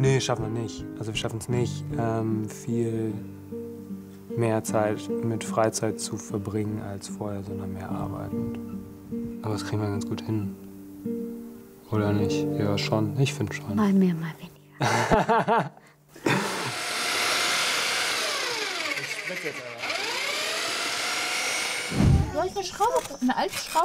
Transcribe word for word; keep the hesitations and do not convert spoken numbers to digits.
Nee, schaffen wir nicht. Also wir schaffen es nicht, ähm, viel mehr Zeit mit Freizeit zu verbringen als vorher, sondern mehr arbeiten. Aber das kriegen wir ganz gut hin. Oder nicht? Ja, schon. Ich finde schon. Mal mehr, mal weniger. Soll ich eine Schraube, eine alte Schraube?